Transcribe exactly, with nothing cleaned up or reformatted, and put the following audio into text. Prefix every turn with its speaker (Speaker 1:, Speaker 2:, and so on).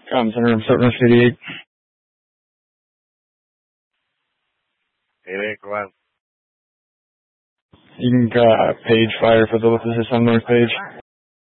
Speaker 1: Com Center, I'm starting with eighty-eight.
Speaker 2: eighty-eight, go ahead.
Speaker 1: You can uh, page fire for the Lithis on North Page.